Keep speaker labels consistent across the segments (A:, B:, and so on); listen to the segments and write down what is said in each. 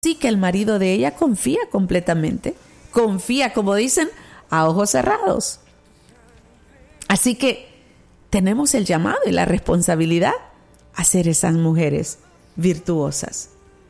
A: Sí que el marido de ella confía completamente, confía, como dicen, a ojos cerrados. Así que tenemos el llamado y la responsabilidad a ser esas mujeres virtuosas.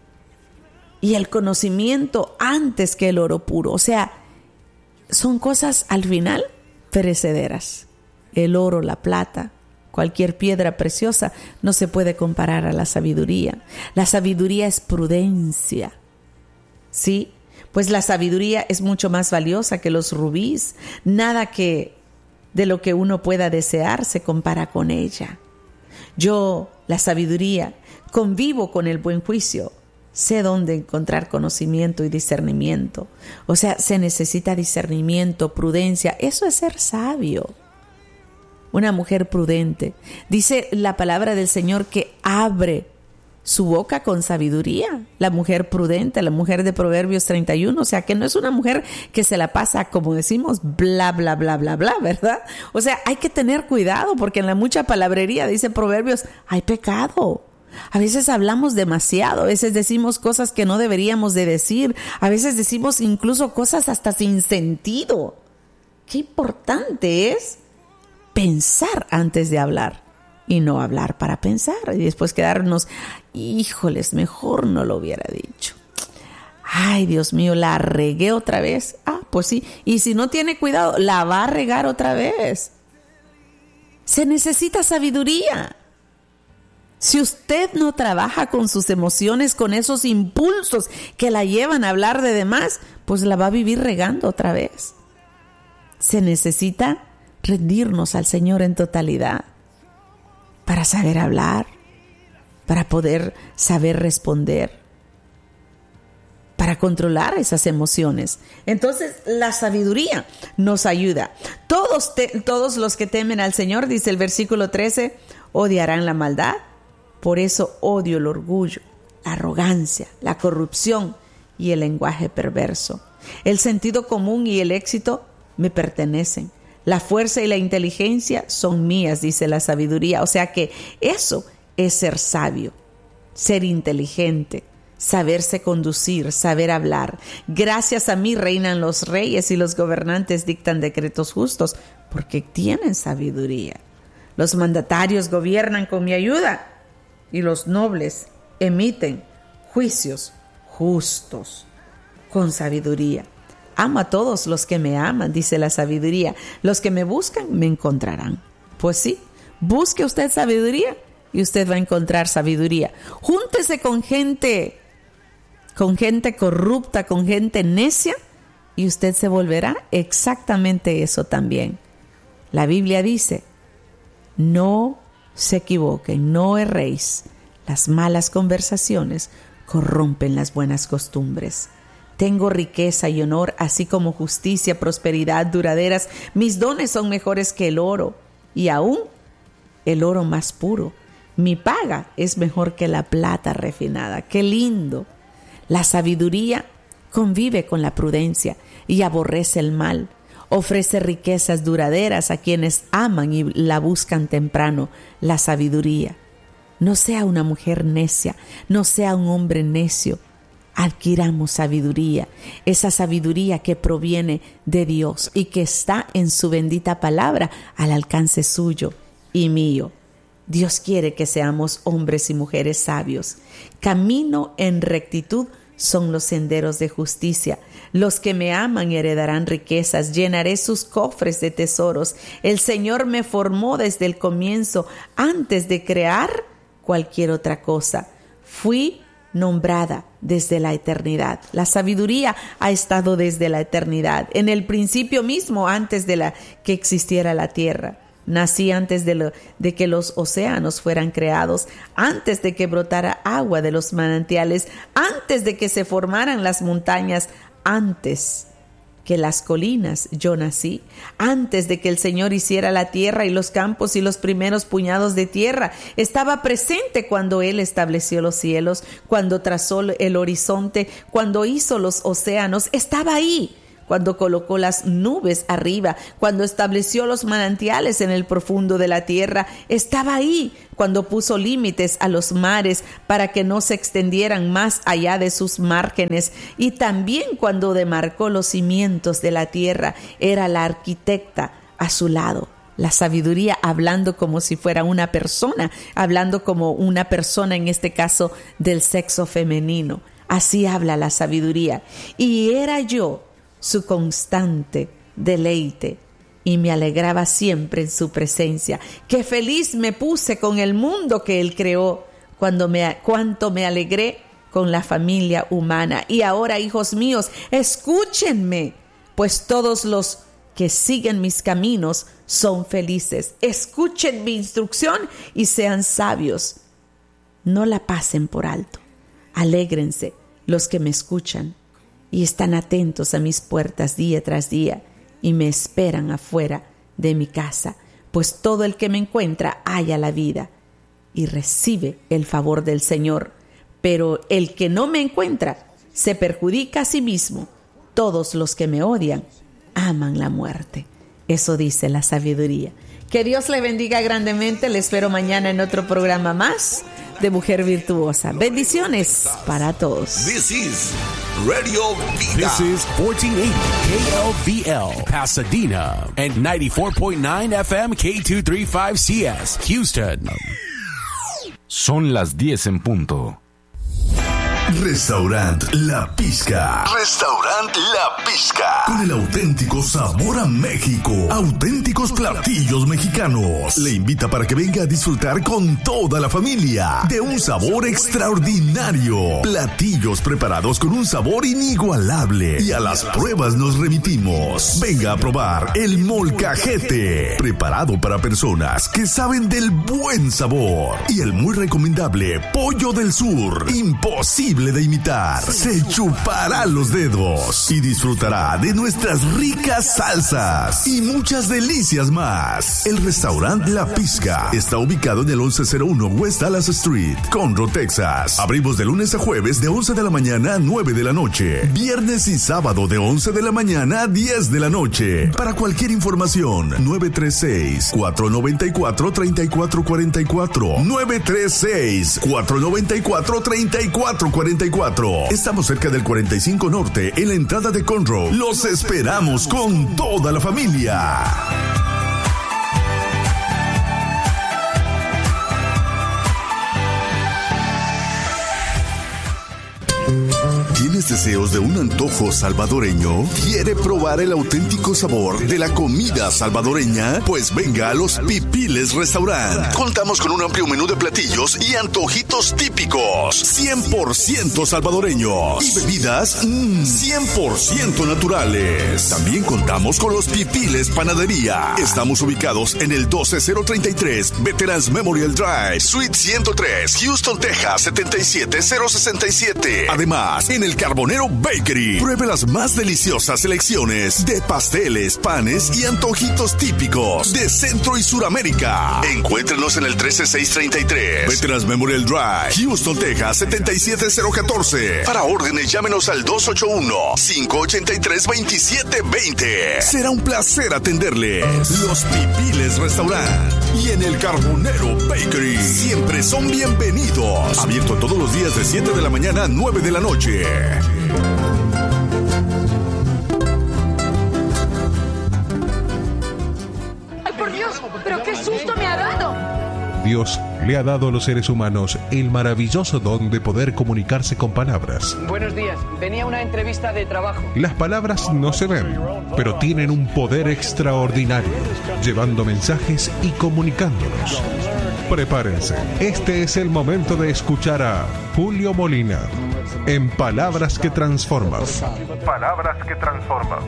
A: Y el conocimiento antes que el oro puro. O sea, son cosas al final perecederas. El oro, la plata, cualquier piedra preciosa no se puede comparar a la sabiduría. La sabiduría es prudencia. ¿Sí? Pues la sabiduría es mucho más valiosa que los rubíes. Nada que de lo que uno pueda desear se compara con ella. Yo, la sabiduría, convivo con el buen juicio. Sé dónde encontrar conocimiento y discernimiento. O sea, se necesita discernimiento, prudencia. Eso es ser sabio. Una mujer prudente. Dice la palabra del Señor que abre su boca con sabiduría. La mujer prudente, la mujer de Proverbios 31. O sea, que no es una mujer que se la pasa, como decimos, bla, bla, bla, bla, bla, ¿verdad? O sea, hay que tener cuidado porque en la mucha palabrería, dice Proverbios, hay pecado. A veces hablamos demasiado, a veces decimos cosas que no deberíamos de decir, a veces decimos incluso cosas hasta sin sentido. Qué importante es pensar antes de hablar y no hablar para pensar y después quedarnos, híjoles, mejor no lo hubiera dicho. Ay, Dios mío, la regué otra vez. Pues sí, y si no tiene cuidado, la va a regar otra vez. Se necesita sabiduría. Si usted no trabaja con sus emociones, con esos impulsos que la llevan a hablar de demás, pues la va a vivir regando otra vez. Se necesita rendirnos al Señor en totalidad para saber hablar, para poder saber responder, para controlar esas emociones. Entonces, la sabiduría nos ayuda. Todos los que temen al Señor, dice el versículo 13, odiarán la maldad. Por eso odio el orgullo, la arrogancia, la corrupción y el lenguaje perverso. El sentido común y el éxito me pertenecen. La fuerza y la inteligencia son mías, dice la sabiduría. O sea que eso es ser sabio, ser inteligente, saberse conducir, saber hablar. Gracias a mí reinan los reyes y los gobernantes dictan decretos justos porque tienen sabiduría. Los mandatarios gobiernan con mi ayuda y los nobles emiten juicios justos con sabiduría. Amo a todos los que me aman, dice la sabiduría. Los que me buscan me encontrarán. Pues sí, busque usted sabiduría y usted va a encontrar sabiduría. Júntese con gente corrupta, con gente necia y usted se volverá exactamente eso también. La Biblia dice, no se equivoquen, no erréis. Las malas conversaciones corrompen las buenas costumbres. Tengo riqueza y honor, así como justicia, prosperidad duraderas. Mis dones son mejores que el oro, y aún el oro más puro. Mi paga es mejor que la plata refinada. ¡Qué lindo! La sabiduría convive con la prudencia y aborrece el mal. Ofrece riquezas duraderas a quienes aman y la buscan temprano. La sabiduría. No sea una mujer necia, no sea un hombre necio. Adquiramos sabiduría, esa sabiduría que proviene de Dios y que está en su bendita palabra al alcance suyo y mío. Dios quiere que seamos hombres y mujeres sabios. Camino en rectitud son los senderos de justicia. Los que me aman heredarán riquezas, llenaré sus cofres de tesoros. El Señor me formó desde el comienzo, antes de crear cualquier otra cosa. Fui nombrada desde la eternidad. La sabiduría ha estado desde la eternidad, en el principio mismo, antes de que existiera la tierra. Nací antes de que los océanos fueran creados, antes de que brotara agua de los manantiales, antes de que se formaran las montañas, antes que las colinas yo nací, antes de que el Señor hiciera la tierra y los campos y los primeros puñados de tierra. Estaba presente cuando Él estableció los cielos, cuando trazó el horizonte, cuando hizo los océanos. Estaba ahí cuando colocó las nubes arriba, cuando estableció los manantiales en el profundo de la tierra. Estaba ahí cuando puso límites a los mares para que no se extendieran más allá de sus márgenes, y también cuando demarcó los cimientos de la tierra. Era la arquitecta a su lado. La sabiduría hablando como si fuera una persona, hablando como una persona, en este caso del sexo femenino. Así habla la sabiduría. Y era yo su constante deleite, y me alegraba siempre en su presencia. Qué feliz me puse con el mundo que él creó, cuánto me alegré con la familia humana. Y ahora, hijos míos, escúchenme, pues todos los que siguen mis caminos son felices. Escuchen mi instrucción y sean sabios. No la pasen por alto. Alégrense los que me escuchan y están atentos a mis puertas día tras día y me esperan afuera de mi casa, pues todo el que me encuentra halla la vida y recibe el favor del Señor. Pero el que no me encuentra se perjudica a sí mismo. Todos los que me odian aman la muerte. Eso dice la sabiduría. Que Dios le bendiga grandemente. Le espero mañana en otro programa más de Mujer Virtuosa. Bendiciones para todos.
B: This is Radio Vida.
C: This is 1480 KLVL Pasadena and 94.9 FM K235CS Houston. Son las 10 en punto.
B: Restaurant La Pizca. Restaurant La Pizca. Con el auténtico sabor a México. Auténticos platillos mexicanos. Le invita para que venga a disfrutar con toda la familia de un sabor extraordinario. Platillos preparados con un sabor inigualable. Y a las pruebas nos remitimos. Venga a probar el molcajete. Preparado para personas que saben del buen sabor. Y el muy recomendable Pollo del Sur. Imposible de imitar. Se chupará los dedos y disfrutará de nuestras ricas salsas y muchas delicias más. El restaurant La Pizca está ubicado en el 1101 West Dallas Street, Conroe, Texas. Abrimos de lunes a jueves de 11 de la mañana a 9 de la noche. Viernes y sábado de 11 de la mañana a 10 de la noche. Para cualquier información, 936-494-3444. 936-494-3444. Estamos cerca del 45 Norte, en la entrada de Conroe. Los esperamos con toda la familia. ¿Tienes deseos de un antojo salvadoreño? ¿Quiere probar el auténtico sabor de la comida salvadoreña? Pues venga a Los Pipiles Restaurant. Contamos con un amplio menú de platillos y antojitos típicos 100% salvadoreños y bebidas 100% naturales. También contamos con Los Pipiles Panadería. Estamos ubicados en el 12033 Veterans Memorial Drive, Suite 103, Houston, Texas 77067. Además, en el Carbonero Bakery, pruebe las más deliciosas selecciones de pasteles, panes y antojitos típicos de Centro y Suramérica. Encuéntrenos en el 13633 Veterans Memorial Drive, Houston, Texas 77014. Para órdenes, llámenos al 281-583-2720. Será un placer atenderles. Los Pipiles Restaurant y en el Carbonero Bakery siempre son bienvenidos. Abierto todos los días de 7 de la mañana a 9 de la noche.
D: ¡Ay, por Dios! ¡Pero qué susto me ha dado!
E: Dios le ha dado a los seres humanos el maravilloso don de poder comunicarse con palabras.
F: Buenos días, venía a una entrevista de trabajo.
E: Las palabras no se ven, pero tienen un poder extraordinario, llevando mensajes y comunicándolos. Prepárense, este es el momento de escuchar a Julio Molina en Palabras que Transforman. Palabras que Transforman.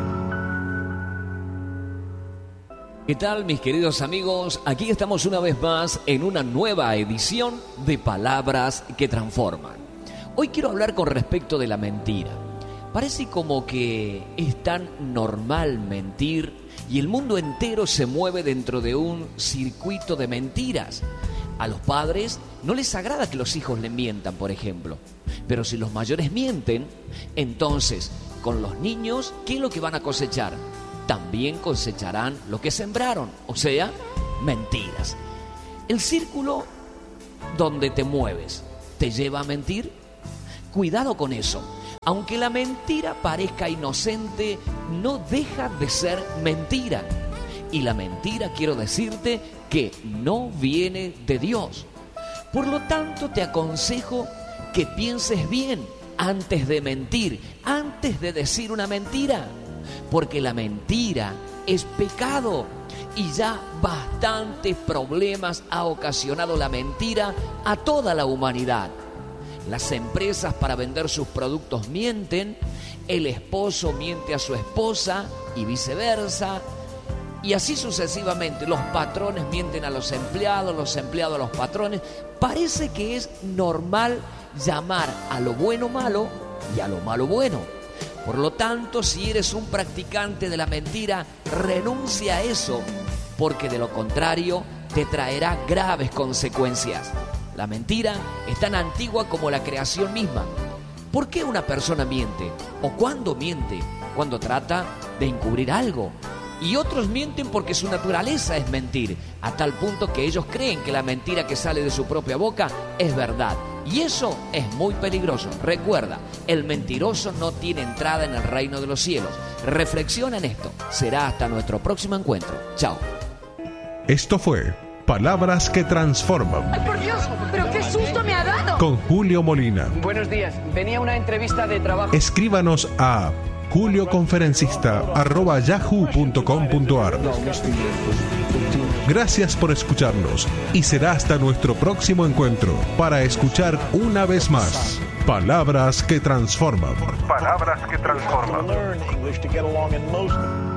G: ¿Qué tal, mis queridos amigos? Aquí estamos una vez más en una nueva edición de Palabras que Transforman. Hoy quiero hablar con respecto de la mentira. Parece como que es tan normal mentir y el mundo entero se mueve dentro de un circuito de mentiras. A los padres no les agrada que los hijos le mientan, por ejemplo. Pero si los mayores mienten, entonces con los niños, ¿qué es lo que van a cosechar? También cosecharán lo que sembraron, o sea, mentiras. El círculo donde te mueves, ¿te lleva a mentir? Cuidado con eso. Aunque la mentira parezca inocente, no deja de ser mentira. Y la mentira, quiero decirte, que no viene de Dios. Por lo tanto, te aconsejo que pienses bien antes de mentir, antes de decir una mentira. Porque la mentira es pecado y ya bastantes problemas ha ocasionado la mentira a toda la humanidad. Las empresas para vender sus productos mienten, el esposo miente a su esposa y viceversa, y así sucesivamente. Los patrones mienten a los empleados a los patrones. Parece que es normal llamar a lo bueno malo y a lo malo bueno. Por lo tanto, si eres un practicante de la mentira, renuncia a eso, porque de lo contrario te traerá graves consecuencias. La mentira es tan antigua como la creación misma. ¿Por qué una persona miente? ¿O cuándo miente? Cuando trata de encubrir algo. Y otros mienten porque su naturaleza es mentir, a tal punto que ellos creen que la mentira que sale de su propia boca es verdad. Y eso es muy peligroso. Recuerda, el mentiroso no tiene entrada en el reino de los cielos. Reflexiona en esto. Será hasta nuestro próximo encuentro. Chao.
E: Esto fue Palabras que Transforman.
D: ¡Ay, por Dios! ¡Pero qué susto me ha dado!
E: Con Julio Molina.
F: Buenos días. Venía una entrevista de trabajo.
E: Escríbanos a julioconferencista@yahoo.com.ar. Gracias por escucharnos y será hasta nuestro próximo encuentro para escuchar una vez más Palabras que Transforman. Palabras que Transforman.